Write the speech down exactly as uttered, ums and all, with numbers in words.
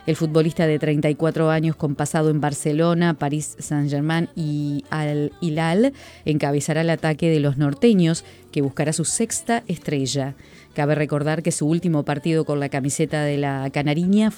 El futbolista de treinta y cuatro años con pasado en Barcelona, París Saint-Germain y Al Hilal encabezará el ataque de los norteños, que buscará su sexta estrella. Cabe recordar que su último partido con la camiseta de la Canariña